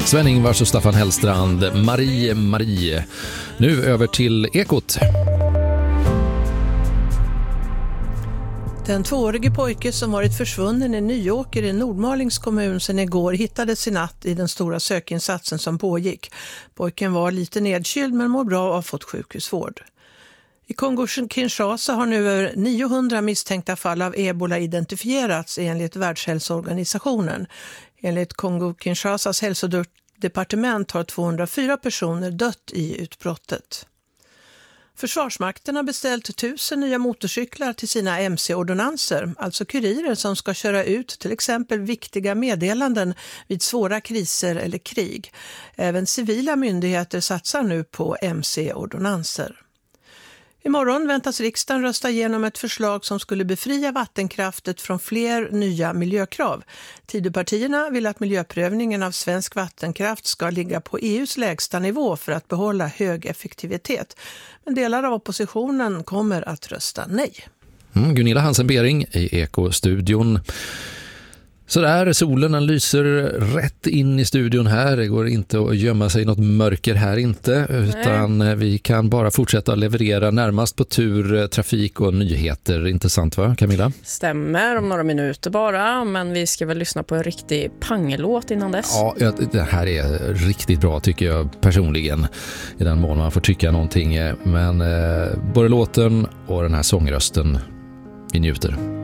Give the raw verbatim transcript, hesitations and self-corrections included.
Sven Ingvars och Staffan Hellstrand, Marie, Marie. Nu över till Ekot. Den tvåårige pojke som varit försvunnen i Nyåker i Nordmalings kommun sedan igår hittades i natt i den stora sökinsatsen som pågick. Pojken var lite nedkyld men mår bra och har fått sjukhusvård. I Kongo-Kinshasa har nu över niohundra misstänkta fall av ebola identifierats enligt Världshälsoorganisationen. Enligt Kongo-Kinshasas hälsodepartement har tvåhundrafyra personer dött i utbrottet. Försvarsmakten har beställt tusen nya motorcyklar till sina M C-ordonanser, alltså kurirer som ska köra ut till exempel viktiga meddelanden vid svåra kriser eller krig. Även civila myndigheter satsar nu på M C-ordonanser. Imorgon väntas riksdagen rösta igenom ett förslag som skulle befria vattenkraftet från fler nya miljökrav. Tidöpartierna vill att miljöprövningen av svensk vattenkraft ska ligga på E U:s lägsta nivå för att behålla hög effektivitet. Men delar av oppositionen kommer att rösta nej. Mm, Gunilla Hansen-Bering i Eko-studion. Så där, solen den lyser rätt in i studion här. Det går inte att gömma sig i något mörker här inte. Utan Nej. vi kan bara fortsätta att leverera närmast på tur, trafik och nyheter. Intressant, va Camilla? Stämmer, om några minuter bara. Men vi ska väl lyssna på en riktig pangelåt innan dess. Ja, det här är riktigt bra tycker jag personligen. I den mån man får tycka någonting. Men eh, både låten och den här sångrösten, vi njuter.